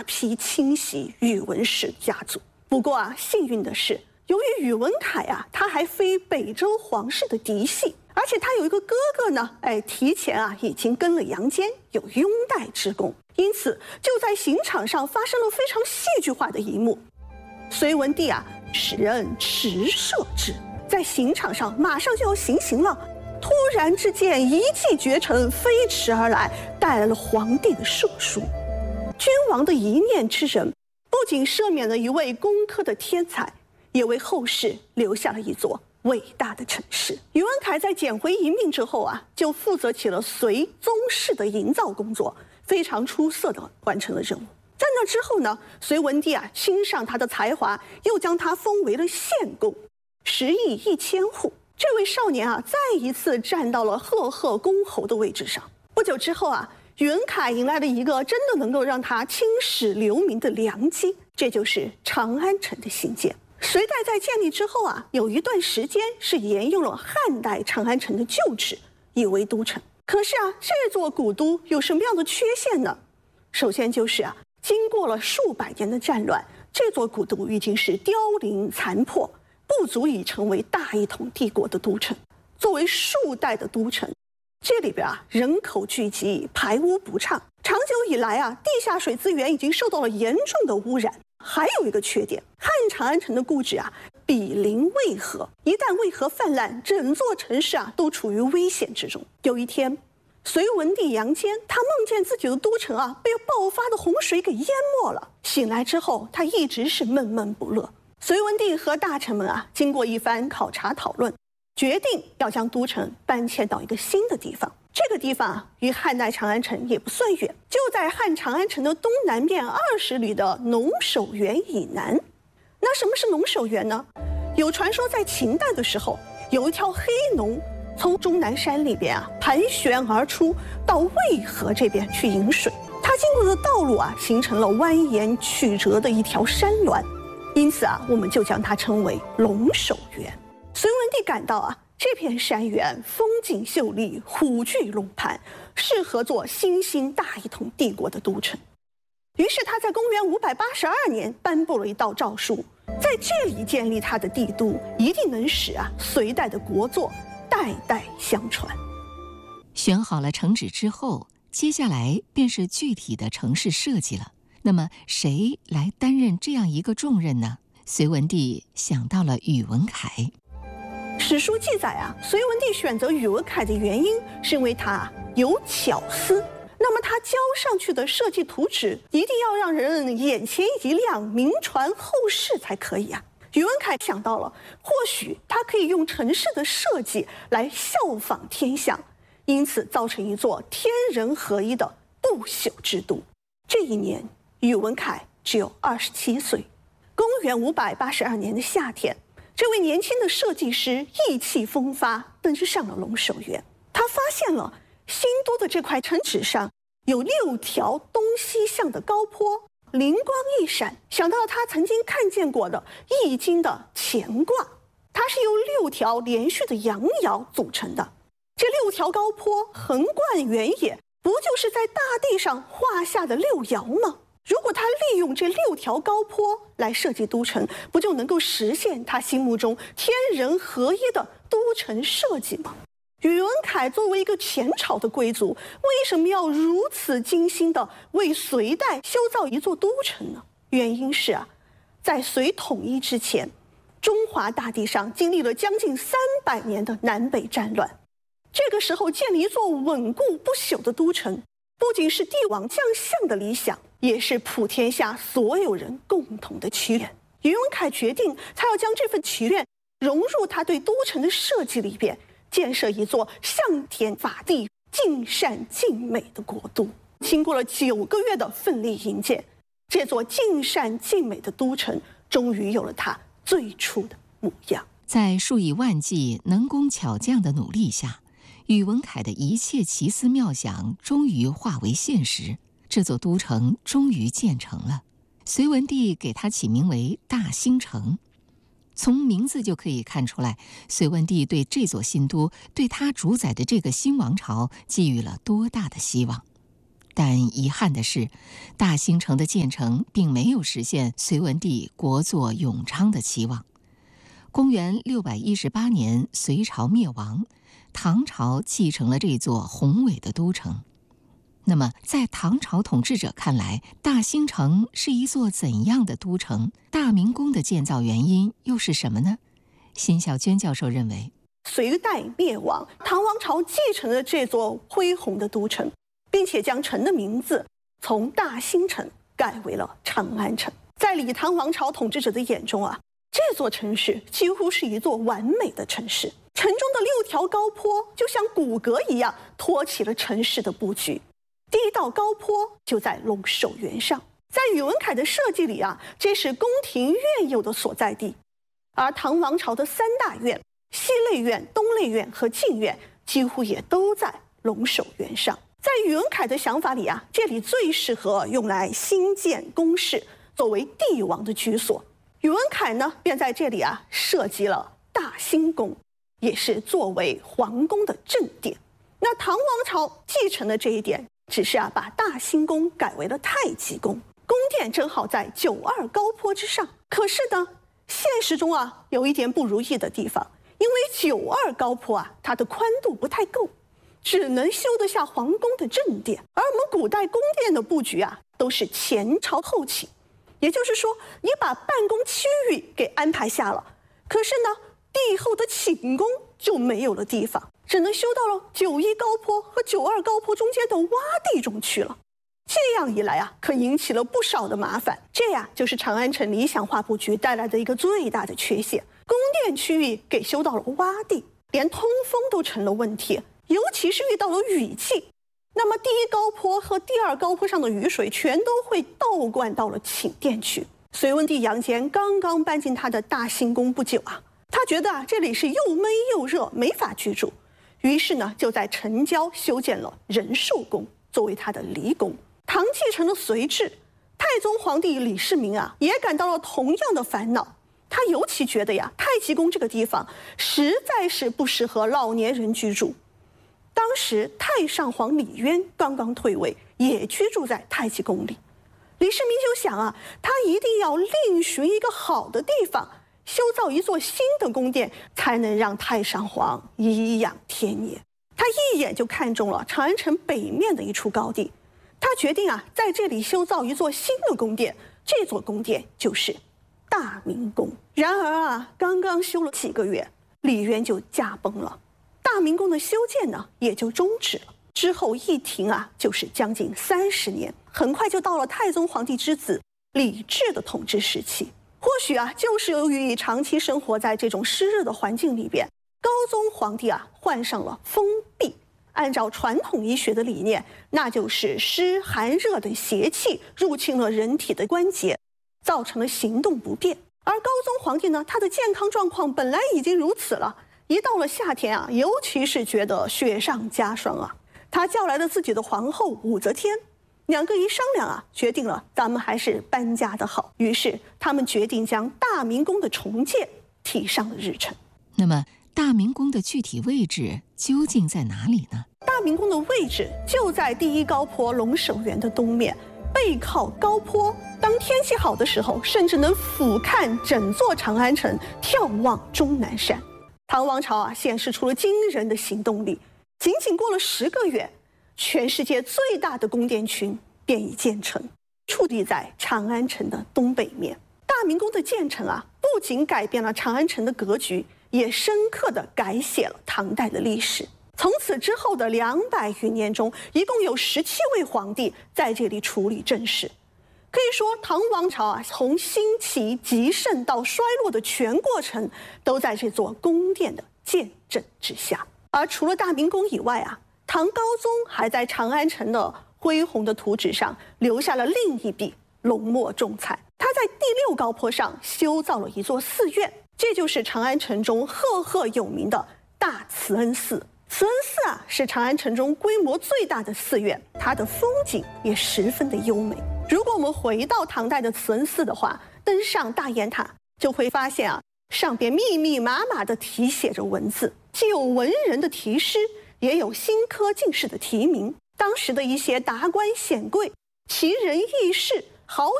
大批侵袭宇文氏家族。不过啊，幸运的是，由于宇文恺啊，他还非北周皇室的嫡系，而且他有一个哥哥呢，提前啊已经跟了杨坚，有拥戴之功，因此就在刑场上发生了非常戏剧化的一幕。隋文帝啊，使人持射之，在刑场上马上就要行刑了。突然之间，一骑绝尘飞驰而来，带来了皇帝的赦书。君王的一念之仁，不仅赦免了一位工科的天才，也为后世留下了一座伟大的城市。宇文恺在捡回一命之后啊，就负责起了隋宗室的营造工作，非常出色地完成了任务。在那之后呢，隋文帝啊欣赏他的才华，又将他封为了献公，10亿1000户。这位少年啊，再一次站到了赫赫公侯的位置上。不久之后啊，宇文恺迎来了一个真的能够让他青史留名的良机，这就是长安城的兴建。隋代在建立之后啊，有一段时间是沿用了汉代长安城的旧址，以为都城。可是啊，这座古都有什么样的缺陷呢？首先就是啊，经过了数百年的战乱，这座古都已经是凋零残破，不足以成为大一统帝国的都城。作为数代的都城，这里边啊人口聚集，排污不畅，长久以来啊，地下水资源已经受到了严重的污染。还有一个缺点，汉长安城的故址啊毗邻渭河，一旦渭河泛滥，整座城市啊都处于危险之中。有一天，隋文帝杨坚他梦见自己的都城啊被爆发的洪水给淹没了。醒来之后，他一直是闷闷不乐。隋文帝和大臣们啊经过一番考察讨论，决定要将都城搬迁到一个新的地方。这个地方啊与汉代长安城也不算远，就在汉长安城的东南面20里的农守原以南。那什么是农守原呢？有传说在秦代的时候，有一条黑龙从终南山里边啊盘旋而出，到渭河这边去饮水。它经过的道路啊形成了蜿蜒曲折的一条山峦，因此啊我们就将它称为龙首原。隋文帝感到啊这片山原风景秀丽，虎踞龙盘，适合做新兴大一统帝国的都城。于是他在公元582年颁布了一道诏书，在这里建立他的帝都，一定能使啊隋代的国祚代代相传。 选好了城址之后，接下来便是具体的城市设计了。那么谁来担任这样一个重任呢？隋文帝想到了宇文恺。 史书记载啊，隋文帝选择宇文恺的原因是因为他有巧思。那么他交上去的设计图纸一定要让人眼前一亮，名传后世才可以啊。宇文恺想到了，或许他可以用城市的设计来效仿天象，因此造成一座天人合一的不朽之都。这一年，宇文恺只有27岁。公元582年的夏天，这位年轻的设计师意气风发，登上了龙首原。他发现了新都的这块城址上有6条东西向的高坡，灵光一闪，想到他曾经看见过的《易经》的乾卦，它是由6条连续的阳爻组成的。这6条高坡横贯原野，不就是在大地上画下的6爻吗？如果他利用这6条高坡来设计都城，不就能够实现他心目中天人合一的都城设计吗？宇文恺作为一个前朝的贵族，为什么要如此精心地为隋代修造一座都城呢？原因是啊，在隋统一之前，中华大地上经历了将近300年的南北战乱。这个时候建立一座稳固不朽的都城，不仅是帝王将相的理想，也是普天下所有人共同的祈愿。宇文恺决定，他要将这份祈愿融入他对都城的设计里边，建设一座向天法地、尽善尽美的国都。经过了9个月的奋力营建，这座尽善尽美的都城终于有了它最初的模样。 在数以万计能工巧匠的努力下，宇文恺的一切奇思妙想终于化为现实，这座都城终于建成了。隋文帝给它起名为大兴城。从名字就可以看出来，隋文帝对这座新都，对他主宰的这个新王朝寄予了多大的希望。 但遗憾的是，大兴城的建成并没有实现隋文帝国祚永昌的期望。公元618年，隋朝灭亡，唐朝继承了这座宏伟的都城。那么，在唐朝统治者看来，大兴城是一座怎样的都城？大明宫的建造原因又是什么呢？辛晓娟教授认为， 隋代灭亡，唐王朝继承了这座恢宏的都城，并且将城的名字从大兴城改为了长安城。在李唐王朝统治者的眼中啊，这座城市几乎是一座完美的城市。城中的6条高坡就像骨骼一样托起了城市的布局。第一道高坡就在龙首原上，在宇文恺的设计里啊，这是宫廷院囿的所在地。而唐王朝的3大院，西内院、东内院和禁院，几乎也都在龙首原上。在宇文恺的想法里啊，这里最适合用来兴建宫室，作为帝王的居所。宇文恺呢，便在这里啊设计了大兴宫，也是作为皇宫的正殿。那唐王朝继承了这一点，只是把大兴宫改为了太极宫，宫殿正好在92高坡之上。可是呢，现实中有一点不如意的地方，因为92高坡它的宽度不太够，只能修得下皇宫的正殿。而我们古代宫殿的布局都是前朝后倾，也就是说，你把办公区域给安排下了，可是呢，帝后的寝宫就没有了地方，只能修到了91高坡和92高坡中间的洼地中去了。这样一来可引起了不少的麻烦。这就是长安城理想化布局带来的一个最大的缺陷。宫殿区域给修到了洼地，连通风都成了问题，尤其是遇到了雨季，那么第一高坡和第2高坡上的雨水全都会倒灌到了寝殿去。隋文帝杨坚刚刚搬进他的大兴宫不久他觉得这里是又闷又热，没法居住，于是呢就在城郊修建了仁寿宫作为他的离宫。唐继承了隋制，太宗皇帝李世民也感到了同样的烦恼。他尤其觉得太极宫这个地方实在是不适合老年人居住。当时太上皇李渊刚刚退位，也居住在太极宫里。李世民就想他一定要另寻一个好的地方，修造一座新的宫殿，才能让太上皇颐养天年。他一眼就看中了长安城北面的一处高地，他决定在这里修造一座新的宫殿，这座宫殿就是大明宫。然而刚刚修了几个月，李渊就驾崩了，大明宫的修建呢也就终止了。之后一停就是将近30年，很快就到了太宗皇帝之子李治的统治时期。或许就是由于长期生活在这种湿热的环境里边，高宗皇帝患上了风痹。按照传统医学的理念，那就是湿寒热等邪气入侵了人体的关节，造成了行动不便。而高宗皇帝呢，他的健康状况本来已经如此了，一到了夏天尤其是觉得雪上加霜他叫来了自己的皇后武则天，两个一商量决定了咱们还是搬家的好。于是他们决定将大明宫的重建提上了日程。 那么大明宫的具体位置究竟在哪里呢？ 大明宫的位置就在第一高坡龙首原的东面，背靠高坡，当天气好的时候，甚至能俯瞰整座长安城，眺望终南山。唐王朝显示出了惊人的行动力，仅仅过了10个月，全世界最大的宫殿群便已建成，矗立在长安城的东北面。大明宫的建成不仅改变了长安城的格局，也深刻地改写了唐代的历史。从此之后的200余年中，一共有17位皇帝在这里处理政事。可以说，唐王朝从兴起、极盛到衰落的全过程，都在这座宫殿的见证之下。而除了大明宫以外唐高宗还在长安城的恢宏的图纸上留下了另一笔浓墨重彩。他在第6高坡上修造了一座寺院，这就是长安城中赫赫有名的大慈恩寺。慈恩寺是长安城中规模最大的寺院，它的风景也十分的优美。如果我们回到唐代的慈恩寺的话，登上大雁塔就会发现上边密密麻麻地题写着文字，既有文人的题诗，也有新科进士的题名。 当时的一些达官显贵，奇人异士好